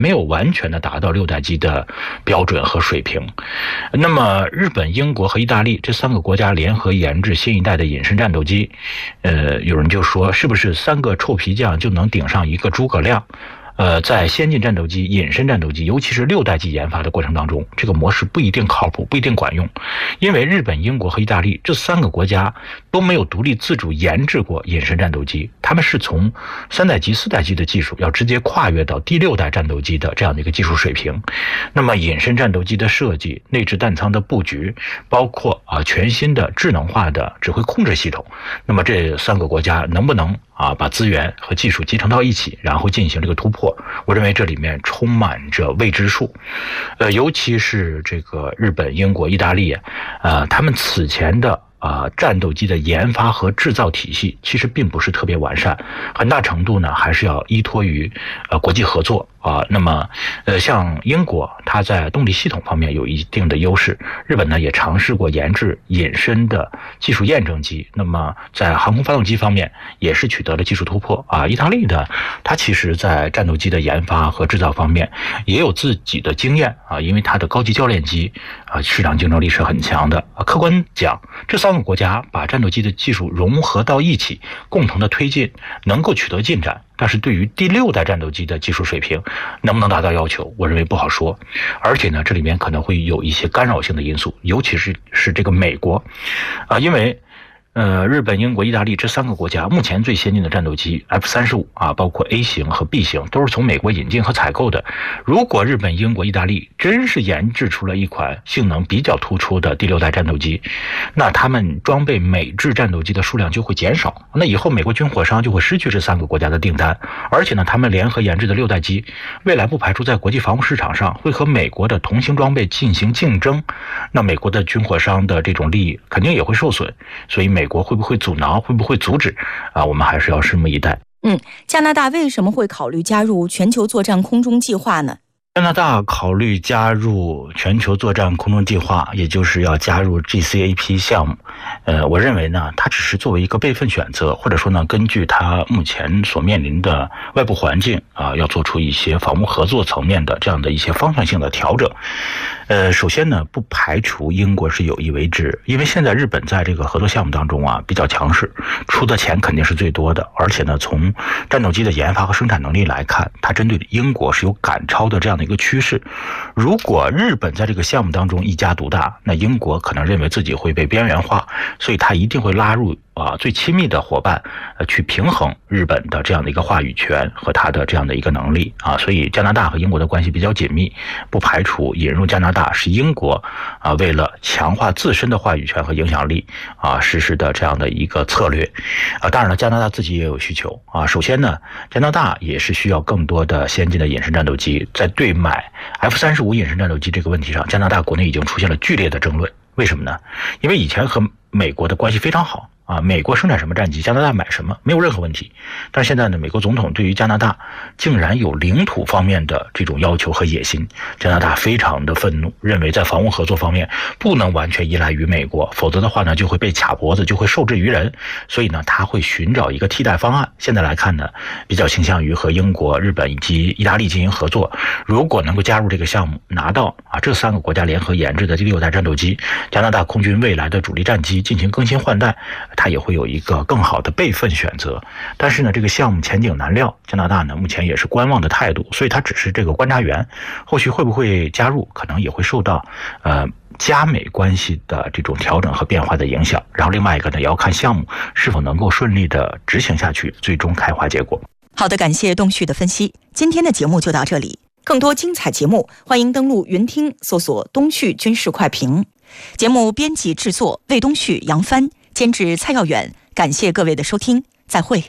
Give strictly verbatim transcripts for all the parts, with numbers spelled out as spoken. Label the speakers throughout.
Speaker 1: 没有完全的达到六代机的标准和水平。那么日本、英国和意大利这三个国家联合研制新一代的隐身战斗机，呃，有人就说是不是三个臭皮匠就能顶上一个诸葛亮？呃，在先进战斗机、隐身战斗机，尤其是六代机研发的过程当中，这个模式不一定靠谱，不一定管用，因为日本、英国和意大利这三个国家都没有独立自主研制过隐身战斗机，他们是从三代机、四代机的技术要直接跨越到第六代战斗机的这样的一个技术水平。那么隐身战斗机的设计、内置弹舱的布局，包括啊全新的智能化的指挥控制系统，那么这三个国家能不能啊把资源和技术集成到一起，然后进行这个突破？我认为这里面充满着未知数，呃，尤其是这个日本、英国、意大利，呃，他们此前的啊、呃，战斗机的研发和制造体系其实并不是特别完善，很大程度呢还是要依托于呃国际合作啊。那么呃，像英国，它在动力系统方面有一定的优势；日本呢也尝试过研制隐身的技术验证机，那么在航空发动机方面也是取得了技术突破啊。意大利呢，它其实在战斗机的研发和制造方面也有自己的经验啊，因为它的高级教练机啊市场竞争力是很强的啊。客观讲，这三个国家把战斗机的技术融合到一起，共同的推进，能够取得进展。但是对于第六代战斗机的技术水平能不能达到要求，我认为不好说。而且呢，这里面可能会有一些干扰性的因素，尤其是是这个美国啊，因为呃，日本、英国、意大利这三个国家目前最先进的战斗机 F 三十五 啊，包括 A 型和 B 型，都是从美国引进和采购的。如果日本、英国、意大利真是研制出了一款性能比较突出的第六代战斗机，那他们装备美制战斗机的数量就会减少，那以后美国军火商就会失去这三个国家的订单。而且呢，他们联合研制的六代机，未来不排除在国际防务市场上会和美国的同型装备进行竞争，那美国的军火商的这种利益肯定也会受损。所以美国会不会阻挠，会不会阻止啊？我们还是要拭目以待。
Speaker 2: 嗯，加拿大为什么会考虑加入全球作战空中计划呢？
Speaker 1: 加拿大考虑加入全球作战空中计划，也就是要加入 G C A P 项目。呃，我认为呢，它只是作为一个备份选择，或者说呢，根据它目前所面临的外部环境啊，要做出一些防务合作层面的这样的一些方向性的调整。呃，首先呢，不排除英国是有意为之，因为现在日本在这个合作项目当中啊比较强势，出的钱肯定是最多的，而且呢，从战斗机的研发和生产能力来看，它针对英国是有赶超的这样的一个趋势。如果日本在这个项目当中一家独大，那英国可能认为自己会被边缘化，所以他一定会拉入啊最亲密的伙伴，呃去平衡日本的这样的一个话语权和他的这样的一个能力啊。所以加拿大和英国的关系比较紧密，不排除引入加拿大是英国啊为了强化自身的话语权和影响力啊实施的这样的一个策略啊。当然了，加拿大自己也有需求啊。首先呢，加拿大也是需要更多的先进的隐身战斗机，在对买 F 三十五 隐身战斗机这个问题上，加拿大国内已经出现了剧烈的争论。为什么呢？因为以前和美国的关系非常好啊，美国生产什么战机，加拿大买什么，没有任何问题。但是现在呢，美国总统对于加拿大竟然有领土方面的这种要求和野心，加拿大非常的愤怒，认为在防务合作方面不能完全依赖于美国，否则的话呢，就会被卡脖子，就会受制于人。所以呢，他会寻找一个替代方案。现在来看呢，比较倾向于和英国、日本以及意大利进行合作。如果能够加入这个项目，拿到啊这三个国家联合研制的第六代战斗机，加拿大空军未来的主力战机进行更新换代，它也会有一个更好的备份选择。但是呢，这个项目前景难料，加拿大呢目前也是观望的态度，所以它只是这个观察员，后续会不会加入，可能也会受到呃加美关系的这种调整和变化的影响。然后另外一个呢，也要看项目是否能够顺利的执行下去，最终开花结果。
Speaker 2: 好的，感谢东旭的分析。今天的节目就到这里，更多精彩节目欢迎登录云听搜索东旭军事快评。节目编辑制作魏东旭、杨帆，监制蔡耀远。感谢各位的收听，再会。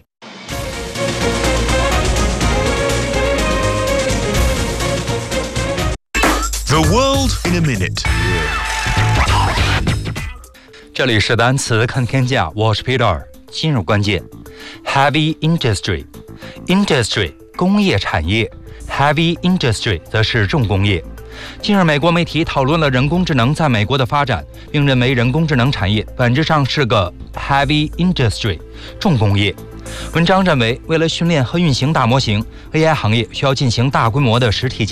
Speaker 3: The world in a minute。
Speaker 4: 这里是单词看天下，我是 Peter。今日关键 ：heavy industry，industry 工业产业 ，heavy industry 则是重工业。近日，美国媒体讨论了人工智能在美国的发展，并认为人工智能产业本质上是个 heavy industry 重工业。 文章认为，为了训练和运行大模型 ，A I 行业需要进行大规模的实体